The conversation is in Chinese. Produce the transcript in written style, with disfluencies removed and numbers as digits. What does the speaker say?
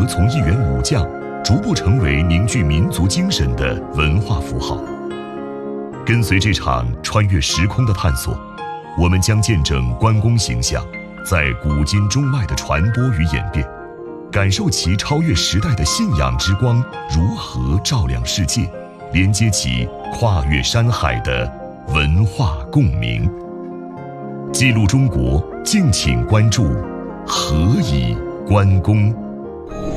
从一员武将，逐步成为凝聚民族精神的文化符号。跟随这场穿越时空的探索，我们将见证关公形象在古今中外的传播与演变，感受其超越时代的信仰之光如何照亮世界，连接起跨越山海的文化共鸣。记录中国，敬请关注何以关公。